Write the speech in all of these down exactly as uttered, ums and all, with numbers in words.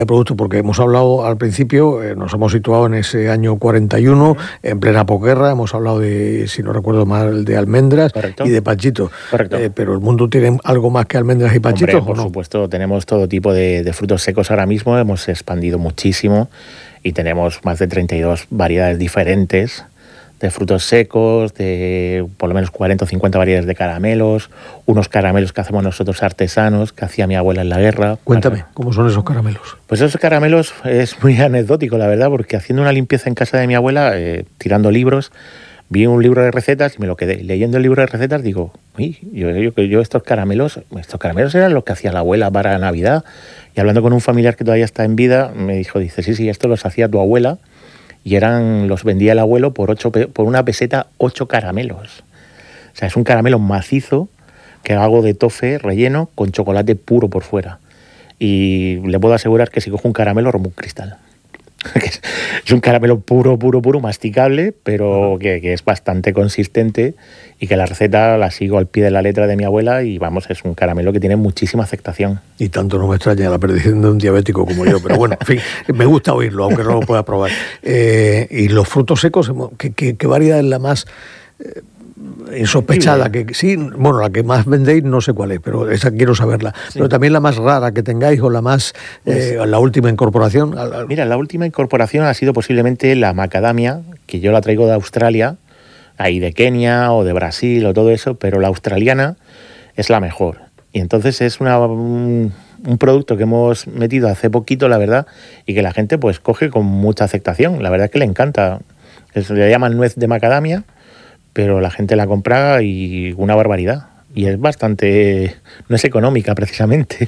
de producto, porque hemos hablado al principio, eh, nos hemos situado en ese año cuarenta y uno, en plena posguerra, hemos hablado de, si no recuerdo mal, de almendras. Correcto. Y de panchitos. Correcto. Eh, pero el mundo tiene algo más que almendras y panchitos. Hombre, por ¿no? supuesto, tenemos todo tipo de, de frutos secos ahora mismo, hemos expandido muchísimo y tenemos más de treinta y dos variedades diferentes de frutos secos, de por lo menos cuarenta o cincuenta variedades de caramelos, unos caramelos que hacemos nosotros artesanos, que hacía mi abuela en la guerra. Cuéntame, para... ¿cómo son esos caramelos? Pues esos caramelos es muy anecdótico, la verdad, porque haciendo una limpieza en casa de mi abuela, eh, tirando libros, vi un libro de recetas y me lo quedé. Leyendo el libro de recetas digo, uy, yo, yo, yo estos caramelos, estos caramelos eran los que hacía la abuela para Navidad. Y hablando con un familiar que todavía está en vida, me dijo, dice, sí, sí, esto los hacía tu abuela. Y eran, los vendía el abuelo por ocho, por una peseta, ocho caramelos. O sea, es un caramelo macizo que hago de tofe relleno con chocolate puro por fuera. Y le puedo asegurar que si cojo un caramelo rompo un cristal. Es un caramelo puro, puro, puro, masticable, pero que, que es bastante consistente y que la receta la sigo al pie de la letra de mi abuela y vamos, es un caramelo que tiene muchísima aceptación. Y tanto no me extraña la perdición de un diabético como yo, pero bueno, en fin, me gusta oírlo, aunque no lo pueda probar. Eh, y los frutos secos, ¿qué, qué, qué variedad es la más... Eh, insospechada, que sí, bueno, la que más vendéis no sé cuál es, pero esa quiero saberla, sí. Pero también la más rara que tengáis o la más, eh, la última incorporación. Mira, la última incorporación ha sido posiblemente la macadamia, que yo la traigo de Australia, ahí de Kenia o de Brasil o todo eso, pero la australiana es la mejor. Y entonces es una, un, un producto que hemos metido hace poquito, la verdad, y que la gente pues coge con mucha aceptación. La verdad es que le encanta. Es, le llaman nuez de macadamia, pero la gente la compra y una barbaridad. Y es bastante... no es económica, precisamente.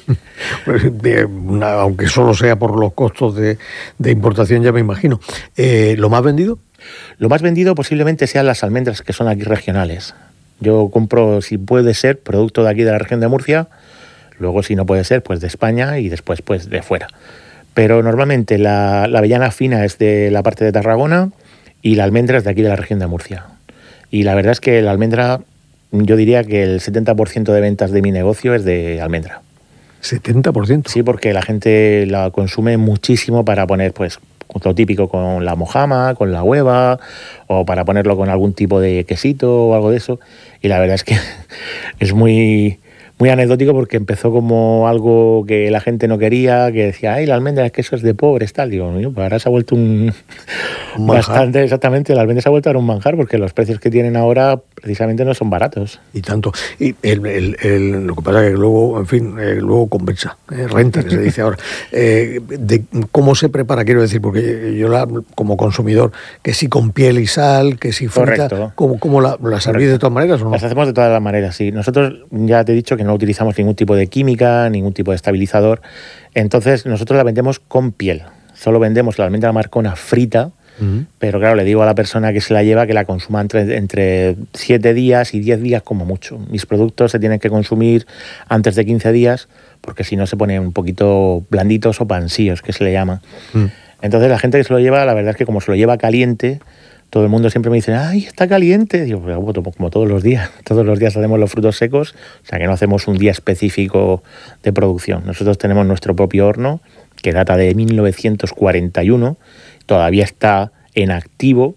Aunque solo sea por los costos de, de importación, ya me imagino. Eh, ¿Lo más vendido? Lo más vendido posiblemente sean las almendras, que son aquí regionales. Yo compro, si puede ser, producto de aquí de la región de Murcia, luego si no puede ser, pues de España y después pues de fuera. Pero normalmente la, la avellana fina es de la parte de Tarragona y la almendra es de aquí de la región de Murcia. Y la verdad es que la almendra, yo diría que el setenta por ciento de ventas de mi negocio es de almendra. ¿setenta por ciento? Sí, porque la gente la consume muchísimo para poner, pues, lo típico con la mojama, con la hueva, o para ponerlo con algún tipo de quesito o algo de eso. Y la verdad es que es muy... muy anecdótico porque empezó como algo que la gente no quería, que decía, ay, la almendra es que eso es de pobres, tal. Digo, no, pues ahora se ha vuelto un, un bastante, exactamente, la almendra se ha vuelto a un manjar porque los precios que tienen ahora precisamente no son baratos. Y tanto. Y el, el, el, lo que pasa es que luego, en fin, eh, luego compensa, eh, renta, que se dice ahora. Eh, de cómo se prepara, quiero decir, porque yo la, como consumidor, que si con piel y sal, que si frita, ¿cómo, cómo la, la servís de todas maneras o no? Las hacemos de todas las maneras, sí. Nosotros, ya te he dicho que no utilizamos ningún tipo de química, ningún tipo de estabilizador. Entonces, nosotros la vendemos con piel. Solo vendemos la almendra marcona frita, uh-huh. Pero claro, le digo a la persona que se la lleva que la consuma entre, entre siete días y diez días como mucho. Mis productos se tienen que consumir antes de quince días, porque si no se ponen un poquito blanditos o pansíos, que se le llama. Uh-huh. Entonces, la gente que se lo lleva, la verdad es que como se lo lleva caliente, todo el mundo siempre me dice, ¡ay, está caliente! Digo, como todos los días. Todos los días hacemos los frutos secos, o sea que no hacemos un día específico de producción. Nosotros tenemos nuestro propio horno, que data de mil novecientos cuarenta y uno, todavía está en activo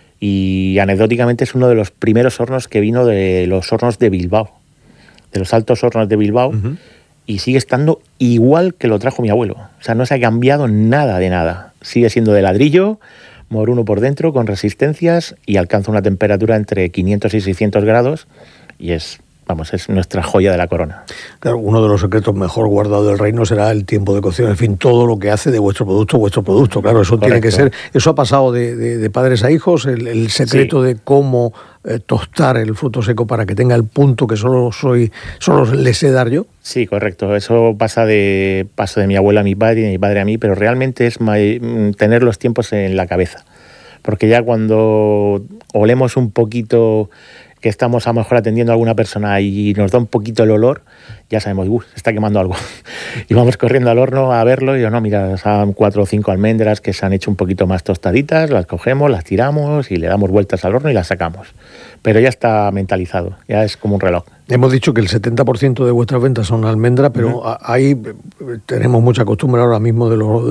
y anecdóticamente es uno de los primeros hornos que vino de los hornos de Bilbao, de los altos hornos de Bilbao, uh-huh. Y sigue estando igual que lo trajo mi abuelo. O sea, no se ha cambiado nada de nada. Sigue siendo de ladrillo, moruno por dentro, con resistencias y alcanza una temperatura entre quinientos y seiscientos grados y es, vamos, es nuestra joya de la corona. Claro, uno de los secretos mejor guardados del reino será el tiempo de cocción, en fin, todo lo que hace de vuestro producto, vuestro producto, claro, eso Correcto. Tiene que ser, eso ha pasado de, de, de padres a hijos, el, el secreto sí. de cómo eh, tostar el fruto seco para que tenga el punto que solo soy, solo le sé dar yo. Sí, correcto, eso pasa de paso de mi abuela a mi padre y de mi padre a mí, pero realmente es tener los tiempos en la cabeza, porque ya cuando olemos un poquito que estamos a lo mejor atendiendo a alguna persona y nos da un poquito el olor, ya sabemos, uff, se está quemando algo. Y vamos corriendo al horno a verlo y yo, no, mira, son cuatro o cinco almendras que se han hecho un poquito más tostaditas, las cogemos, las tiramos y le damos vueltas al horno y las sacamos. Pero ya está mentalizado, ya es como un reloj. Hemos dicho que el setenta por ciento de vuestras ventas son almendras, pero uh-huh. hay, tenemos mucha costumbre ahora mismo de los